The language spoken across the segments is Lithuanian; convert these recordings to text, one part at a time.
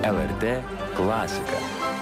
LRT klasika.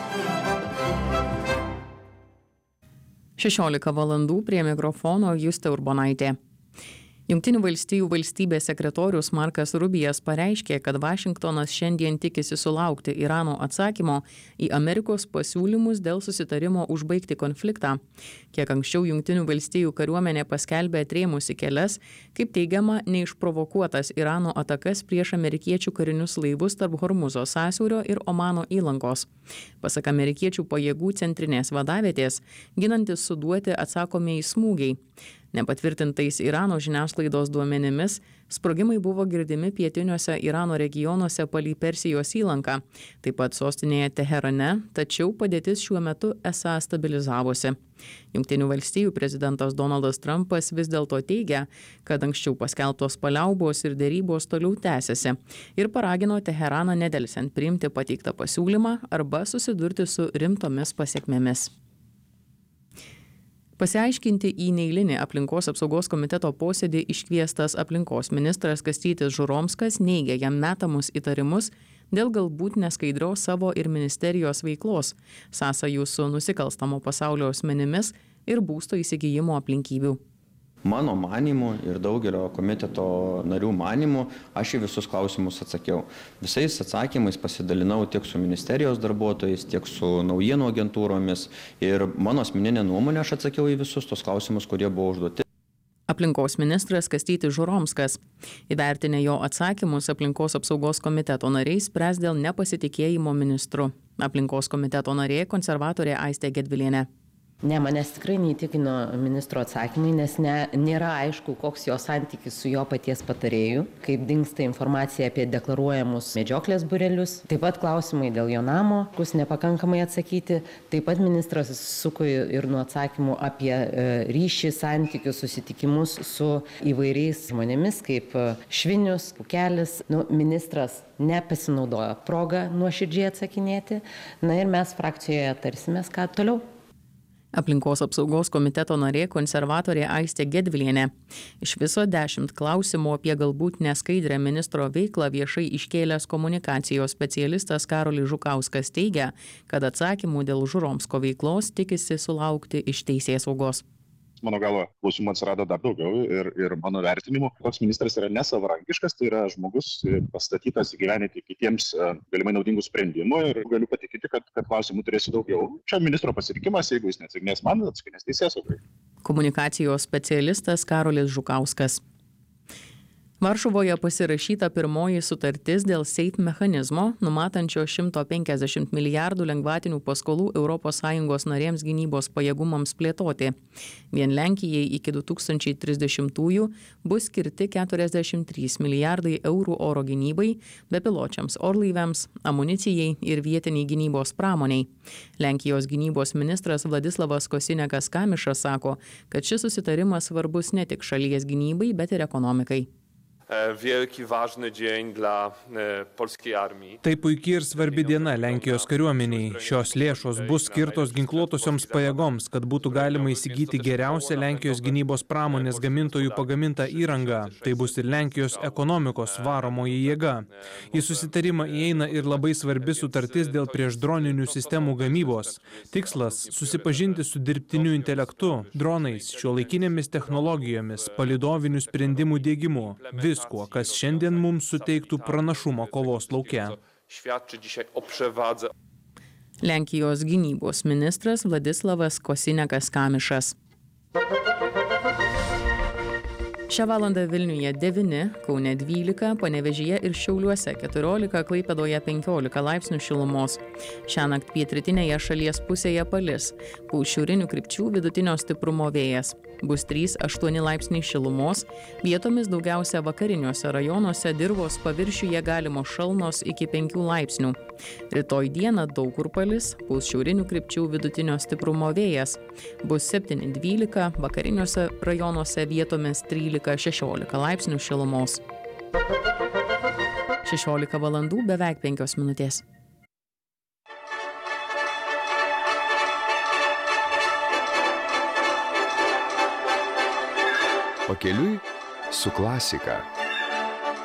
16 valandų prie mikrofono Justė Urbonaitė. Jungtinių valstijų valstybės sekretorius Markas Rubijas pareiškė, kad Vašingtonas šiandien tikisi sulaukti Irano atsakymo į Amerikos pasiūlymus dėl susitarimo užbaigti konfliktą. Kiek anksčiau Jungtinių valstijų kariuomenė paskelbė atrėmusi kelias, kaip teigiama, neišprovokuotas Irano atakas prieš amerikiečių karinius laivus tarp Hormuzo sąsiaurio ir Omano įlankos. Pasak amerikiečių pajėgų centrinės vadavietės, ginantis suduoti atsakomieji smūgiai. Nepatvirtintais Irano žiniasklaidos duomenimis, sprogimai buvo girdimi pietiniuose Irano regionuose palei Persijos įlanką, taip pat sostinėje Teherane, tačiau padėtis šiuo metu esą stabilizavosi. Jungtinių valstijų prezidentas Donaldas Trumpas vis dėlto teigia, kad anksčiau paskelbtos paliaubos ir dėrybos toliau tęsiasi ir paragino Teheraną nedelsiant priimti pateiktą pasiūlymą arba susidurti su rimtomis pasekmėmis. Pasiaiškinti į neeilinį aplinkos apsaugos komiteto posėdį iškviestas aplinkos ministras Kastytis Žuromskas neigia jam metamus įtarimus dėl galbūt neskaidrios savo ir ministerijos veiklos, sąsajų su nusikalstamo pasaulio asmenimis ir būsto įsigijimo aplinkybių. Mano manymu ir daugelio komiteto narių manymu, aš į visus klausimus atsakiau. Visais atsakymais pasidalinau tiek su ministerijos darbuotojais, tiek su naujienų agentūromis ir mano asmeninė nuomonė aš atsakiau į visus tos klausimus, kurie buvo užduoti. Aplinkos ministras Kastytis Žuromskas. Įvertinę jo atsakymus, aplinkos apsaugos komiteto nariai spręs dėl nepasitikėjimo ministru. Aplinkos komiteto narė konservatorė Aistė Gedvilienė. Ne, manęs tikrai neįtikino ministro atsakymai, nes nėra aišku, koks jo santykis su jo paties patarėju, kaip dingsta informacija apie deklaruojamus medžioklės būrelius. Taip pat klausimai dėl jo namo, kus nepakankamai atsakyti. Taip pat ministras suko ir nuo atsakymų apie ryšį, santykius, susitikimus su įvairiais žmonėmis, kaip Švinius, Pukelis. Ministras nepasinaudojo progą nuoširdžiai atsakinėti. Na ir mes frakcijoje tarsimės, ką toliau. Aplinkos apsaugos komiteto narė konservatorė Aistė Gedvilienė. Iš viso 10 klausimų apie galbūt neskaidrę ministro veiklą viešai iškėlęs komunikacijos specialistas Karolis Žukauskas teigia, kad atsakymų dėl Žuromsko veiklos tikisi sulaukti iš teisėsaugos. Mano galva, klausimų atsirado dar daugiau ir mano vertinimu, toks ministras yra nesavarankiškas, tai yra žmogus pastatytas įgyvendinti kitiems galimai naudingų sprendimų ir galiu patikinti, kad klausimų turėsiu daugiau. Čia ministro pasirinkimas, jeigu jis neatsakinės man, atsakinės teisėsaugai. Komunikacijos specialistas Karolis Žukauskas. Varšuvoje pasirašyta pirmoji sutartis dėl SAFE mechanizmo, numatančio 150 milijardų lengvatinių paskolų ES narėms gynybos pajėgumams plėtoti. Vien Lenkijai iki 2030-ųjų bus skirti 43 milijardai eurų oro gynybai, bepiločiams orlaiviams, amunicijai ir vietiniai gynybos pramoniai. Lenkijos gynybos ministras Władysławas Kosiniakas-Kamyszas sako, kad šis susitarimas svarbus ne tik šalies gynybai, bet ir ekonomikai. Wielki, ważny dzień dla polskiej armii. Tai puikiai ir svarbi diena Lenkijos kariuomeniai. Šios lėšos bus skirtos ginkluotosioms pajėgoms, kad būtų galima įsigyti geriausią Lenkijos gynybos pramonės gamintojų pagamintą įrangą. Tai bus ir Lenkijos ekonomikos varomoji jėga. Į susitarimą įeina ir labai svarbi sutartis dėl priešdroninių sistemų gamybos. Tikslas – susipažinti su dirbtiniu intelektu, dronais, šiuolaikinėmis technologijomis, palydovinių sprendimų diegimu. Viskuo, kas šiandien mums suteiktų pranašumą kovos lauke. Lenkijos gynybos ministras Władysławas Kosiniakas-Kamyszas. Šią valandą Vilniuje 9, Kaune 12, Panevėžyje ir Šiauliuose 14, Klaipėdoje 15 laipsnių šilumos. Šiąnakt pietrytinėje šalies pusėje palis. Pūs šiaurinių krypčių vidutinio stiprumo vėjas. Bus 3-8 laipsniai šilumos, vietomis daugiausia vakariniuose rajonuose dirvos paviršiuje galimos šalnos iki 5 laipsnių. Rytoj dieną daug kur palis, pūs šiaurinių krypčių vidutinio stiprumo vėjas. Bus 7-12, vakariniuose rajonuose vietomis 13-16 laipsnių šilumos. 16 valandų beveik 5 minutės. Pakeliui su klasika.